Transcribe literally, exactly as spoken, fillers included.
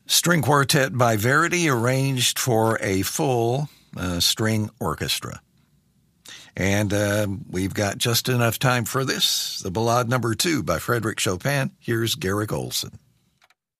String Quartet by Verity, arranged for a full uh, string orchestra. And uh, we've got just enough time for this. The Ballade Number Two by Frédéric Chopin. Here's Garrick Oldson.